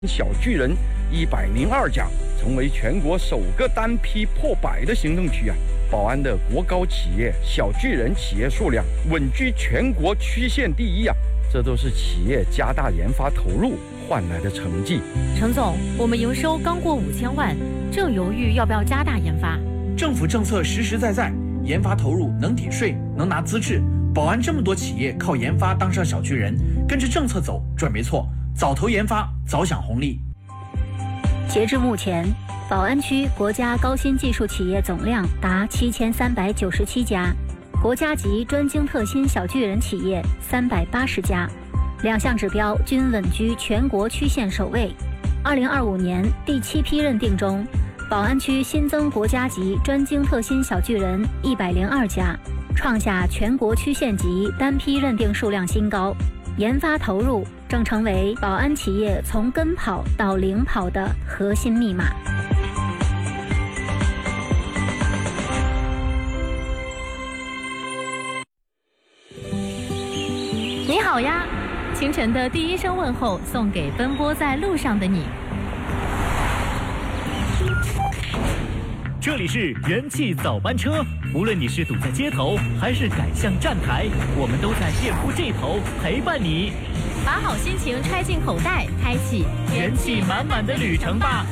小巨人102家，成为全国首个单批破100的行政区啊！宝安的国高企业小巨人企业数量稳居全国区县第1啊！这都是企业加大研发投入换来的成绩。 程总，我们营收刚过5000万，正犹豫要不要加大研发。 政府政策实实在在，研发投入能抵税，能拿资质。宝安这么多企业靠研发当上小巨人，跟着政策走准没错。早投研发，早享红利。 截至目前，宝安区国家高新技术企业总量达7397家，国家级专精特新小巨人企业380家，2项指标均稳居全国区县首位。2025年第7批认定中，宝安区新增国家级专精特新小巨人102家，创下全国区县级单批认定数量新高。研发投入正成为宝安企业从跟跑到领跑的核心密码。 你好呀，清晨的第一声问候送给奔波在路上的你。 这里是元气早班车，无论你是堵在街头还是赶向站台，我们都在店铺这头陪伴你。 把好心情揣进口袋，开启元气满满的旅程吧。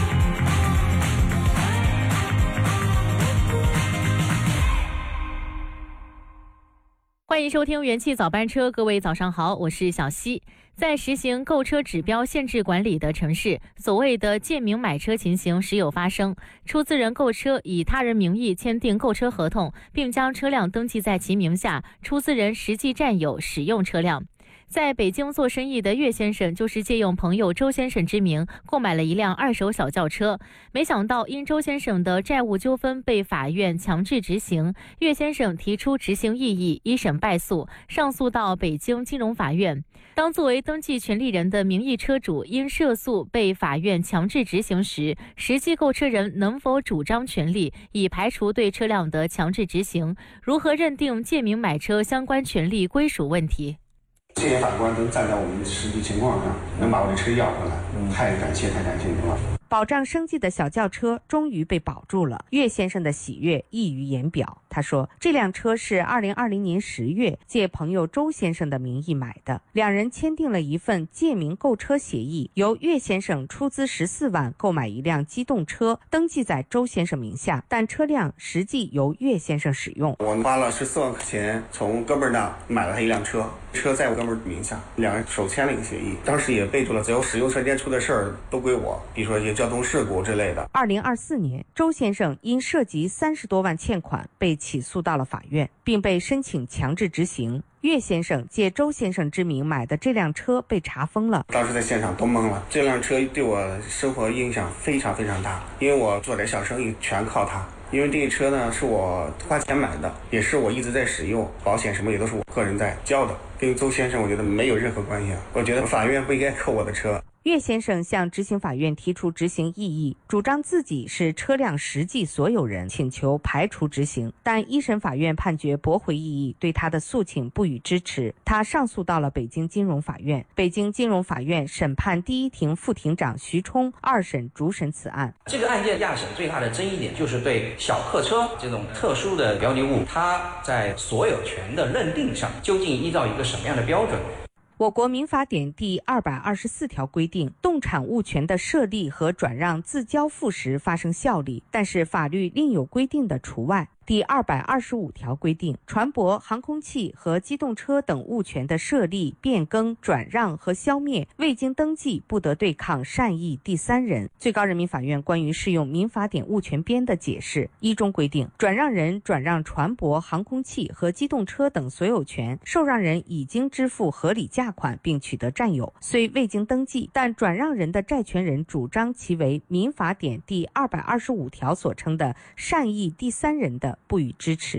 欢迎收听元气早班车，各位早上好，我是小溪。在实行购车指标限制管理的城市，所谓的借名买车情形时有发生。出资人购车以他人名义签订购车合同，并将车辆登记在其名下，出资人实际占有使用车辆。在北京做生意的岳先生就是借用朋友周先生之名购买了一辆2手小轿车，没想到因周先生的债务纠纷被法院强制执行，岳先生提出执行异议，一审败诉，上诉到北京金融法院。当作为登记权利人的名义车主因涉诉被法院强制执行时，实际购车人能否主张权利，以排除对车辆的强制执行？如何认定借名买车相关权利归属问题？ 这些法官都站在我们实际情况上，能把我的车要回来，太感谢您了。 保障生计的小轿车终于被保住了，岳先生的喜悦溢于言表。他说，这辆车是2020年10月借朋友周先生的名义买的，两人签订了一份借名购车协议，由岳先生出资14万购买一辆机动车，登记在周先生名下，但车辆实际由岳先生使用。 我花了14万块钱从哥们儿那买了他一辆车，车在我哥们儿名下，两人手签了一个协议，当时也备注了只要使用车间出的事儿都归我，比如说一些交通事故之类的。 2024年，周先生因涉及30多万欠款被起诉到了法院，并被申请强制执行。岳先生借周先生之名买的这辆车被查封了， 当时在现场都懵了。这辆车对我生活影响非常非常大，因为我做点小生意全靠它。因为这个车呢是我花钱买的，也是我一直在使用，保险什么也都是我个人在交的，跟周先生我觉得没有任何关系啊。我觉得法院不应该扣我的车。 岳先生向执行法院提出执行异议，主张自己是车辆实际所有人，请求排除执行，但一审法院判决驳回异议，对他的诉请不予支持。他上诉到了北京金融法院，北京金融法院审判第一庭副庭长徐冲2审主审此案。 这个案件亚审最大的争议点就是对小客车这种特殊的标的物，它在所有权的认定上究竟依照一个什么样的标准？ 我国民法典第224条规定，动产物权的设立和转让自交付时发生效力，但是法律另有规定的除外。第225条规定，船舶、航空器和机动车等物权的设立、变更、转让和消灭，未经登记不得对抗善意第三人。最高人民法院关于适用民法典物权编的解释一中规定，转让人转让船舶、航空器和机动车等所有权，受让人已经支付合理价款并取得占有，虽未经登记，但转让人的债权人主张其为民法典第225条所称的善意第三人的，不予支持。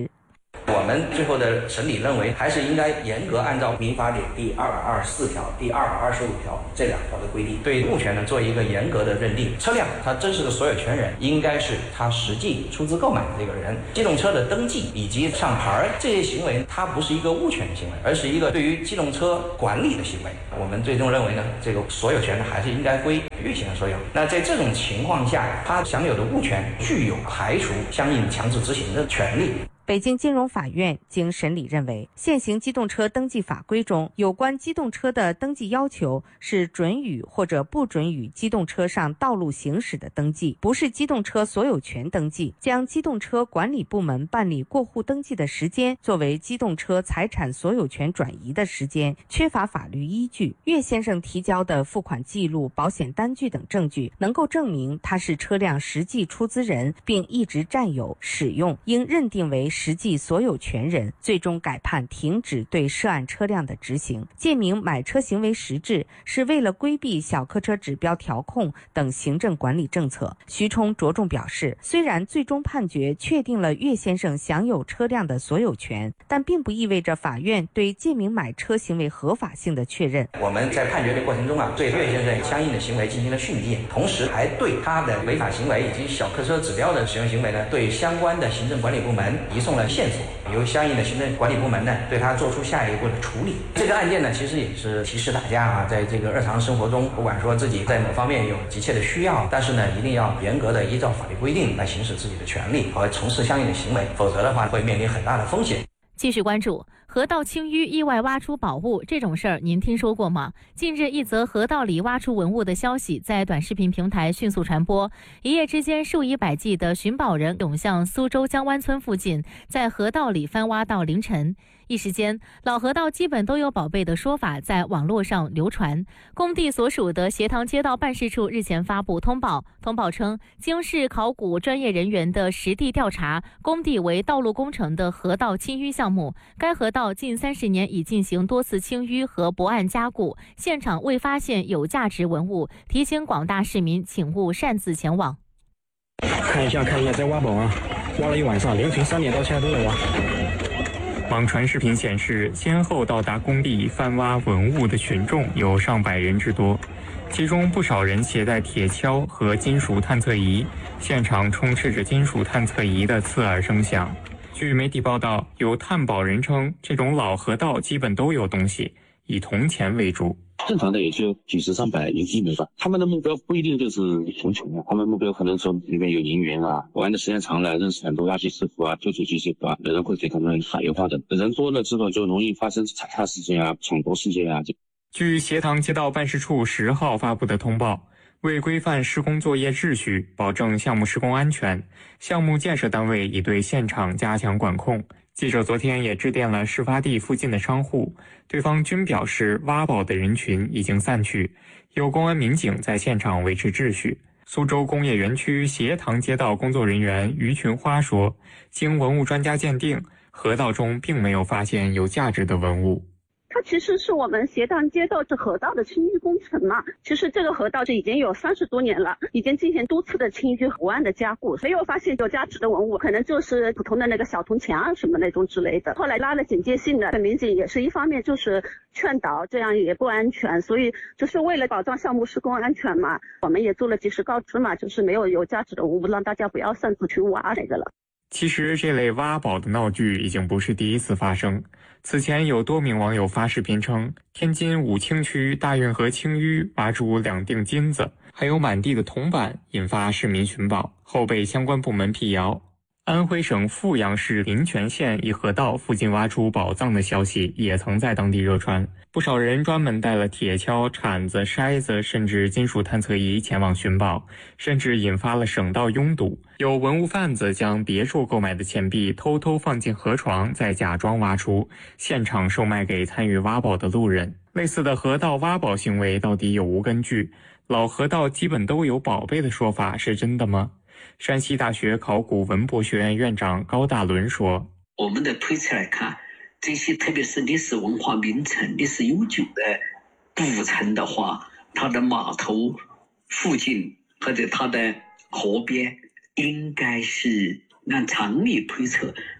我们最后的审理认为，还是应该严格按照民法典第224条、第225条这2条的规定，对物权呢做一个严格的认定。车辆它真实的所有权人应该是他实际出资购买的这个人。机动车的登记以及上牌这些行为，它不是一个物权行为，而是一个对于机动车管理的行为。我们最终认为呢，这个所有权呢还是应该归越先生所有。那在这种情况下，他享有的物权具有排除相应强制执行的权利。 北京金融法院经审理认为，现行机动车登记法规中有关机动车的登记要求是准予或者不准予机动车上道路行驶的登记，不是机动车所有权登记。将机动车管理部门办理过户登记的时间作为机动车财产所有权转移的时间，缺乏法律依据。岳先生提交的付款记录、保险单据等证据能够证明他是车辆实际出资人，并一直占有、使用，应认定为实际所有权人，最终改判停止对涉案车辆的执行。借名买车行为实质是为了规避小客车指标调控等行政管理政策。徐冲着重表示，虽然最终判决确定了岳先生享有车辆的所有权，但并不意味着法院对借名买车行为合法性的确认。 我们在判决的过程中对岳先生相应的行为进行了训诫，同时还对他的违法行为以及小客车指标的使用行为呢，对相关的行政管理部门移送了线索，由相应的行政管理部门呢对他做出下一步的处理。这个案件呢，其实也是提示大家在这个日常生活中，不管说自己在某方面有急切的需要，但是呢，一定要严格的依照法律规定来行使自己的权利和从事相应的行为，否则的话会面临很大的风险。 继续关注河道清淤意外挖出宝物这种事儿，您听说过吗？近日，一则河道里挖出文物的消息在短视频平台迅速传播，一夜之间数以百计的寻宝人涌向苏州江湾村附近，在河道里翻挖到凌晨。一时间，老河道基本都有宝贝的说法在网络上流传。工地所属的协塘街道办事处日前发布通报称，经市考古专业人员的实地调查，工地为道路工程的河道清淤项目，该河道近30年已进行多次清淤和驳岸加固，现场未发现有价值文物，提醒广大市民请勿擅自前往。 看一下，在挖宝啊！挖了一晚上，凌晨3点到现在都在挖。 网传视频显示，先后到达工地翻挖文物的群众有上百人之多，其中不少人携带铁锹和金属探测仪，现场充斥着金属探测仪的刺耳声响。据媒体报道，有探宝人称，这种老河道基本都有东西，以铜钱为主。 正常的也就几十上百1-2枚吧，他们的目标不一定就是穷穷啊，他们目标可能说里面有银元啊，玩的时间长了，认识很多垃圾师傅啊、救助技师傅啊，有人会给他们打电话的，人多了之后就容易发生踩踏事件啊、抢夺事件啊。 据协塘街道办事处10号发布的通报，为规范施工作业秩序，保证项目施工安全，项目建设单位已对现场加强管控。记者昨天也致电了事发地附近的商户，对方均表示挖宝的人群已经散去，有公安民警在现场维持秩序。苏州工业园区协塘街道工作人员于群花说，经文物专家鉴定，河道中并没有发现有价值的文物。 它其实是我们协塘街道这河道的清淤工程嘛，其实这个河道就已经有30多年了，已经进行多次的清淤驳岸的加固，没有发现有价值的文物，可能就是普通的那个小铜钱啊什么那种之类的。后来拉了警戒性的民警也是一方面就是劝导，这样也不安全，所以就是为了保障项目施工安全嘛，我们也做了及时告知嘛，就是没有价值的文物，让大家不要擅自去挖那个了。 其实这类挖宝的闹剧已经不是第一次发生。此前有多名网友发视频称，天津武清区大运河清淤挖出2锭金子，还有满地的铜板，引发市民寻宝，后被相关部门辟谣。安徽省阜阳市临泉县一河道附近挖出宝藏的消息也曾在当地热传，不少人专门带了铁锹、铲子、筛子，甚至金属探测仪前往寻宝，甚至引发了省道拥堵。有文物贩子将别处购买的钱币偷偷放进河床，再假装挖出，现场售卖给参与挖宝的路人。类似的河道挖宝行为到底有无根据？老河道基本都有宝贝的说法是真的吗？山西大学考古文博学院院长高大伦说， 我们的推测来看，这些特别是历史文化名城、历史悠久的古城的话，它的码头附近或者它的河边应该是按常理推测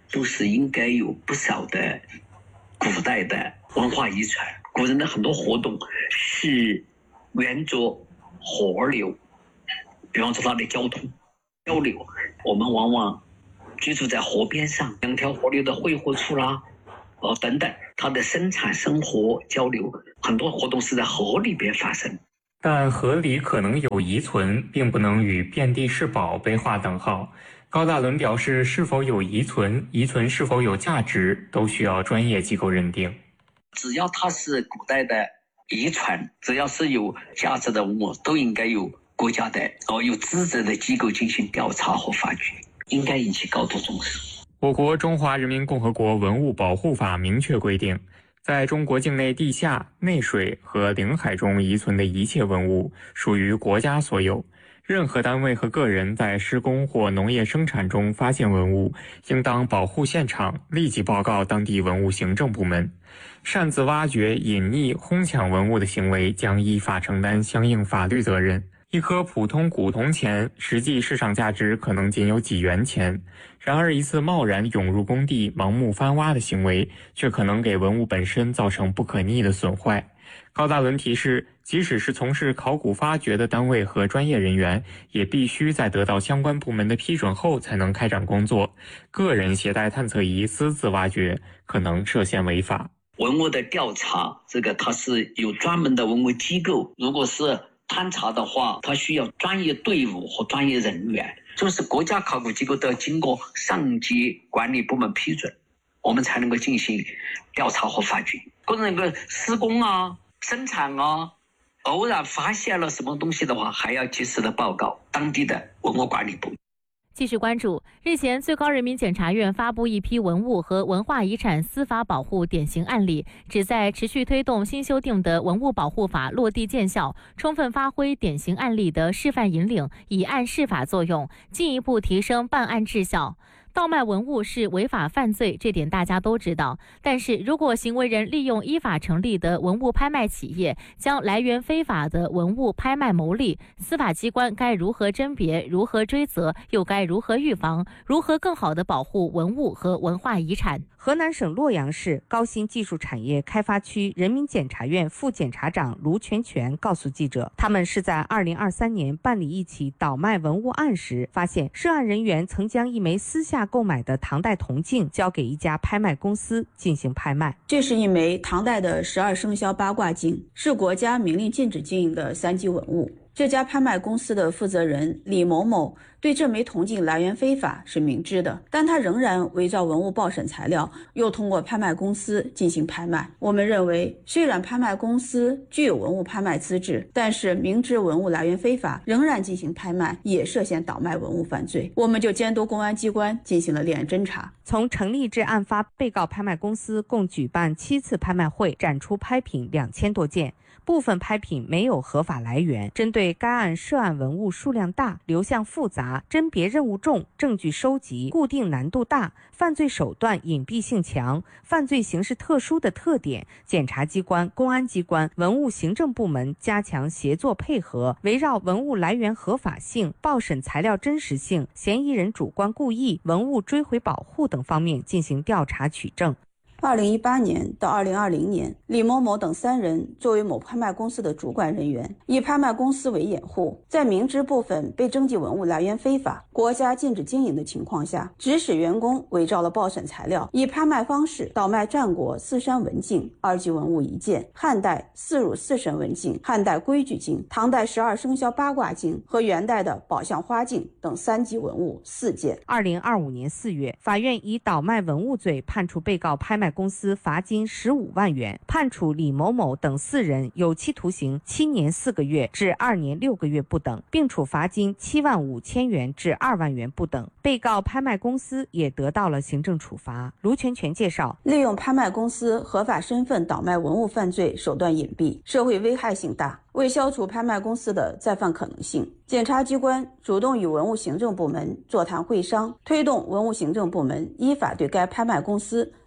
都是应该有不少的古代的文化遗传。古人的很多活动是沿着河流，比方说它的交通交流，我们往往居住在河边上，两条河流的汇合处啦，等等，它的生产生活交流，很多活动是在河里边发生。 但河里可能有遗存，并不能与遍地是宝被划等号。高大伦表示，是否有遗存，遗存是否有价值，都需要专业机构认定。 只要它是古代的遗传，只要是有价值的文物，都应该有国家的有资质的机构进行调查和发掘，应该引起高度重视。 我国中华人民共和国文物保护法明确规定，在中国境内地下、内水和领海中遗存的一切文物属于国家所有。任何单位和个人在施工或农业生产中发现文物，应当保护现场，立即报告当地文物行政部门。擅自挖掘、隐匿、哄抢文物的行为将依法承担相应法律责任。一颗普通古铜钱，实际市场价值可能仅有几元钱，然而一次贸然涌入工地、盲目翻挖的行为，却可能给文物本身造成不可逆的损坏。高大伦提示，即使是从事考古发掘的单位和专业人员，也必须在得到相关部门的批准后才能开展工作。个人携带探测仪私自挖掘，可能涉嫌违法。 文物的调查，这个它是有专门的文物机构，如果是勘查的话，它需要专业队伍和专业人员，就是国家考古机构都要经过上级管理部门批准，我们才能够进行调查和发掘。个人那个施工啊、生产啊，偶然发现了什么东西的话，还要及时的报告当地的文物管理部。 继续关注，日前最高人民检察院发布一批文物和文化遗产司法保护典型案例，旨在持续推动新修订的文物保护法落地见效，充分发挥典型案例的示范引领、以案释法作用，进一步提升办案质效。盗卖文物是违法犯罪，这点大家都知道。但是如果行为人利用依法成立的文物拍卖企业，将来源非法的文物拍卖牟利，司法机关该如何甄别、如何追责，又该如何预防，如何更好地保护文物和文化遗产？ 河南省洛阳市高新技术产业开发区人民检察院副检察长卢全全告诉记者，他们是在2023年办理一起倒卖文物案时，发现涉案人员曾将一枚私下购买的唐代铜镜交给一家拍卖公司进行拍卖。 这是一枚唐代的12生肖八卦镜，是国家明令禁止经营的3级文物。这家拍卖公司的负责人李某某对这枚铜镜来源非法是明知的，但他仍然伪造文物报审材料，又通过拍卖公司进行拍卖。我们认为，虽然拍卖公司具有文物拍卖资质，但是明知文物来源非法，仍然进行拍卖，也涉嫌倒卖文物犯罪。我们就监督公安机关进行了立案侦查。 从成立至案发，被告拍卖公司共举办7次拍卖会，展出拍品2000多件。部分拍品没有合法来源。针对该案涉案文物数量大、流向复杂、甄别任务重、证据收集固定难度大、犯罪手段隐蔽性强、犯罪形式特殊的特点，检察机关、公安机关、文物行政部门加强协作配合，围绕文物来源合法性、报审材料真实性、嫌疑人主观故意、文物追回保护等方面进行调查取证。 2018年到2020年，李某某等3人作为某拍卖公司的主管人员，以拍卖公司为掩护，在明知部分被征集文物来源非法、国家禁止经营的情况下，指使员工伪造了报审材料，以拍卖方式倒卖战国四山文镜2级文物1件，汉代四乳四神文镜、汉代规矩镜、唐代12生肖八卦镜和元代的宝象花镜等3级文物4件。 2025年4月，法院以倒卖文物罪判处被告拍卖公司罚金15万元，判处李某某等4人有期徒刑7年4个月至2年6个月不等，并处罚金7万5千元至2万元不等。被告拍卖公司也得到了行政处罚。卢全全介绍， 利用拍卖公司合法身份倒卖文物犯罪手段隐蔽，社会危害性大。为消除拍卖公司的再犯可能性，检察机关主动与文物行政部门座谈会商，推动文物行政部门依法对该拍卖公司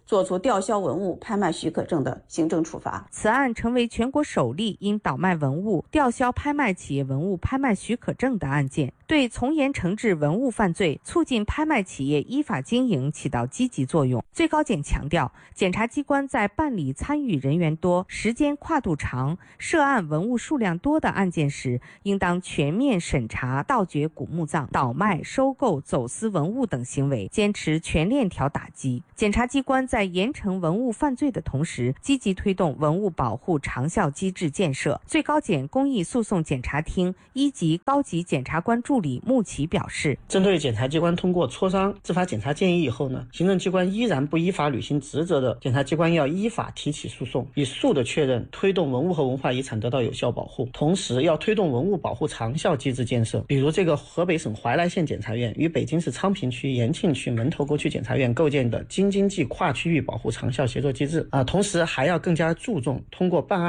作出吊销文物拍卖许可证的行政处罚。 此案成为全国首例因倒卖文物吊销拍卖企业文物拍卖许可证的案件，对从严惩治文物犯罪、促进拍卖企业依法经营起到积极作用。最高检强调，检察机关在办理参与人员多、时间跨度长、涉案文物数量多的案件时，应当全面审查盗掘古墓葬、倒卖、收购、走私文物等行为，坚持全链条打击。检察机关在严惩文物犯罪的同时，积极推动文物保护长效机制建设。最高检公益诉讼检察厅一级高级检察官助理穆奇表示， 针对检察机关通过磋商司法检察建议以后呢，行政机关依然不依法履行职责的，检察机关要依法提起诉讼，以诉的确认推动文物和文化遗产得到有效保护，同时要推动文物保护长效机制建设。比如这个河北省怀来县检察院与北京市昌平区、延庆区、门头沟区检察院构建的京津冀跨区域保护长效协作机制同时还要更加注重通过办案